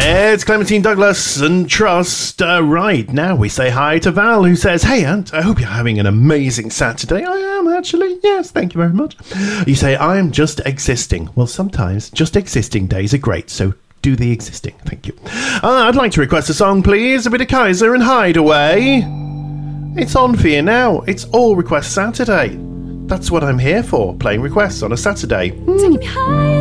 It's Clementine Douglas and Trust. Right, now we say hi to Val, who says, "Hey, Ant, I hope you're having an amazing Saturday." I am, actually. Yes, thank you very much. You say, "I am just existing." Well, sometimes just existing days are great, so do the existing. Thank you. I'd like to request a song, please. A bit of Kaiser and Hideaway. It's on for you now. It's All Request Saturday. That's what I'm here for, playing requests on a Saturday. Take me high.